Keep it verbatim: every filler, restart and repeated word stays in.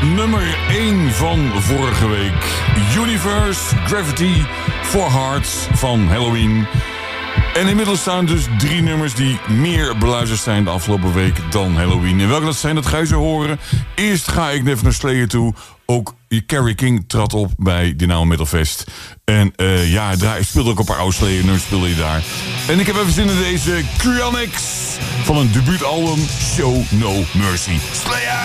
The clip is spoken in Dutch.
nummer één van vorige week. Universe, Gravity, Four Hearts van Halloween. En inmiddels staan dus drie nummers die meer beluisterd zijn de afgelopen week dan Halloween. En welke dat zijn, dat ga je zo horen. Eerst ga ik even naar Slayer toe. Ook Kerry King trad op bij Dynamo Metal Fest. En uh, ja, hij speelde ook een paar oude Slayer nummers, speelde hij daar. En ik heb even zin in deze Cryonics van een debuutalbum Show No Mercy. Slayer!